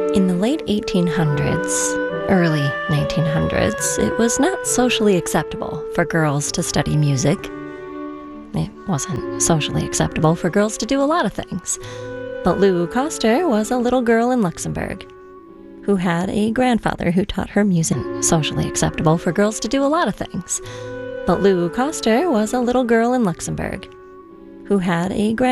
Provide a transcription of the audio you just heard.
In the late 1800s, early 1900s, it was not socially acceptable for girls to study music. It wasn't socially acceptable for girls to do a lot of things. But Lou Koster was a little girl in Luxembourg who had a grandfather who taught her music. Socially acceptable for girls to do a lot of things. But Lou Koster was a little girl in Luxembourg who had a grandfather